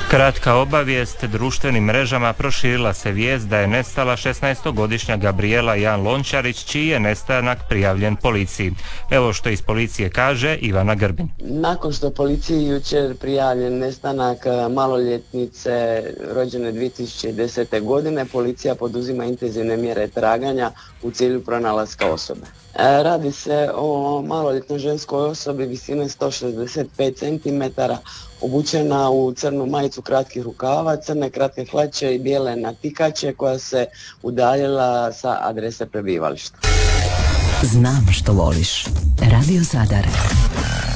Kratka obavijest, društvenim mrežama proširila se vijest da je nestala 16-godišnja Gabrijela Jan Lončarić, čiji je nestanak prijavljen policiji. Evo što iz policije kaže Ivana Grbin. Nakon što policiji jučer prijavljen nestanak maloljetnice rođene 2010. godine, policija poduzima intenzivne mjere traganja u cilju pronalaska osobe. Radi se o maloljetnoj ženskoj osobi visine 165 cm, obučena u crnu majicu kratkih rukava, crne kratke hlače i bijele natikače, koja se udaljila sa adrese prebivališta. Znam što voliš. Radio Zadar.